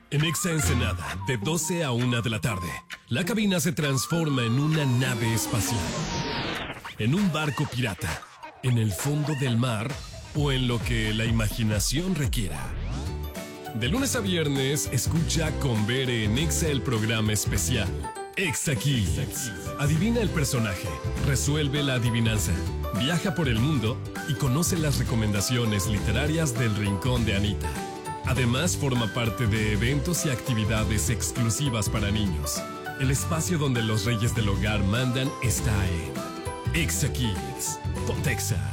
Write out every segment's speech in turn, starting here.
En Exa Ensenada, de 12 a 1 de la tarde, la cabina se transforma en una nave espacial, en un barco pirata, en el fondo del mar o en lo que la imaginación requiera. De lunes a viernes, escucha con Bere en Exa el programa especial Exa Kids. Adivina el personaje, resuelve la adivinanza, viaja por el mundo y conoce las recomendaciones literarias del Rincón de Anita. Además, forma parte de eventos y actividades exclusivas para niños. El espacio donde los reyes del hogar mandan está en Exa Kids. Ponte Exa.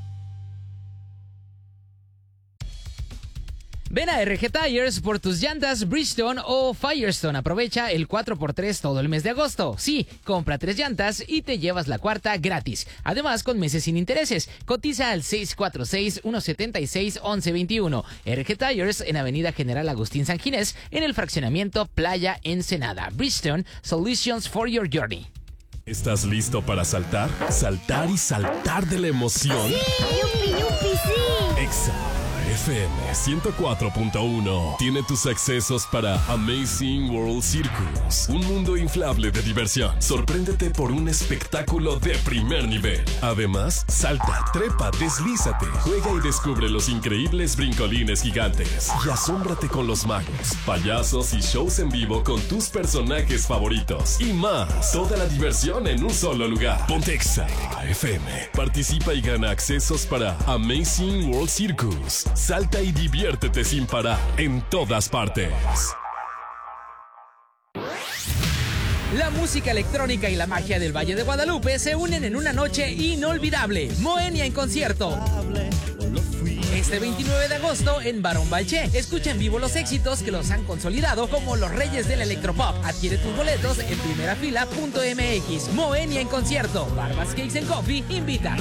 Ven a RG Tires por tus llantas Bridgestone o Firestone. Aprovecha el 4x3 todo el mes de agosto. Sí, compra 3 llantas y te llevas la cuarta gratis. Además, con meses sin intereses. Cotiza al 646-176-1121. RG Tires en Avenida General Agustín San Ginés, en el fraccionamiento Playa Ensenada. Bridgestone, Solutions for Your Journey. ¿Estás listo para saltar? Saltar y saltar de la emoción. ¡Sí! ¡Yupi, yupi, sí! Exa FM 104.1 tiene tus accesos para Amazing World Circus, un mundo inflable de diversión. Sorpréndete por un espectáculo de primer nivel. Además, salta, trepa, deslízate, juega y descubre los increíbles brincolines gigantes. Y asómbrate con los magos, payasos y shows en vivo con tus personajes favoritos. Y más, toda la diversión en un solo lugar. Ponte Exa FM. Participa y gana accesos para Amazing World Circus. Salta y diviértete sin parar en todas partes. La música electrónica y la magia del Valle de Guadalupe se unen en una noche inolvidable. Moenia en concierto. Este 29 de agosto en Barón Balché. Escucha en vivo los éxitos que los han consolidado como los reyes del electropop. Adquiere tus boletos en primerafila.mx. Moenia en concierto. Barbas Cakes and Coffee invita.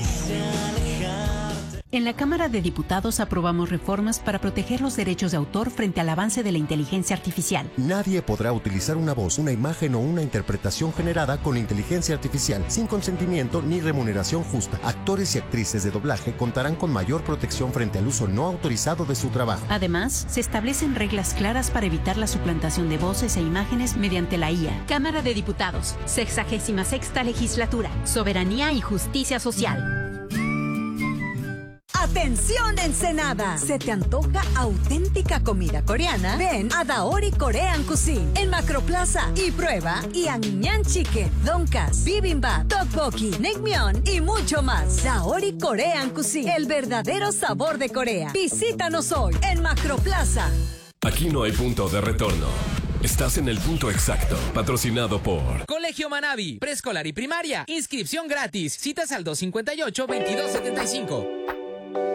En la Cámara de Diputados aprobamos reformas para proteger los derechos de autor frente al avance de la inteligencia artificial. Nadie podrá utilizar una voz, una imagen o una interpretación generada con inteligencia artificial sin consentimiento ni remuneración justa. Actores y actrices de doblaje contarán con mayor protección frente al uso no autorizado de su trabajo. Además, se establecen reglas claras para evitar la suplantación de voces e imágenes mediante la IA. Cámara de Diputados, 66ª Legislatura, Soberanía y Justicia Social. ¡Atención, Ensenada! ¿Se te antoja auténtica comida coreana? Ven a Daori Korean Cuisine en Macroplaza y prueba Yangmyeon Chicken, Donkas, Bibimbap, Tteokbokki, Naengmyeon y mucho más. Daori Korean Cuisine, el verdadero sabor de Corea. Visítanos hoy en Macroplaza. Aquí no hay punto de retorno. Estás en el punto exacto. Patrocinado por Colegio Manavi, preescolar y primaria. Inscripción gratis. Citas al 258-2275.